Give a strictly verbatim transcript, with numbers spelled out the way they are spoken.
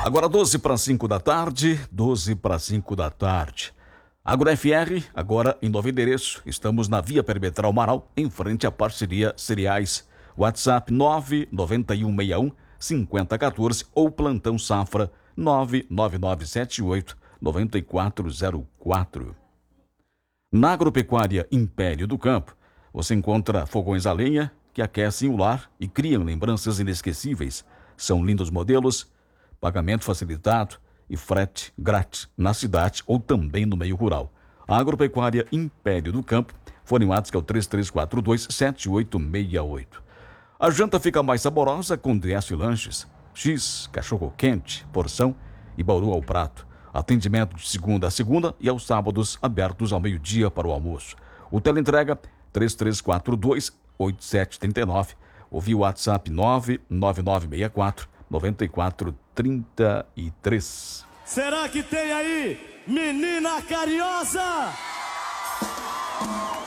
Agora doze para cinco da tarde, doze para cinco da tarde. Agro F R, agora em novo endereço. Estamos na Via Perimetral Marau, em frente à parceria Cereais. WhatsApp nove nove um seis um cinco zero um quatro ou plantão safra nove nove nove sete oito nove quatro zero quatro. Na Agropecuária Império do Campo, você encontra fogões a lenha que aquecem o lar e criam lembranças inesquecíveis. São lindos modelos, pagamento facilitado e frete grátis na cidade ou também no meio rural. A Agropecuária Império do Campo, fone WhatsApp que é o três três quatro dois sete oito seis oito. A janta fica mais saborosa com D S Lanches, X, cachorro quente, porção e bauru ao prato. Atendimento de segunda a segunda e aos sábados abertos ao meio-dia para o almoço. O teleentrega três três quatro dois oito sete três nove ou via WhatsApp nove nove nove seis quatro nove quatro três três. Será que tem aí, menina carinhosa?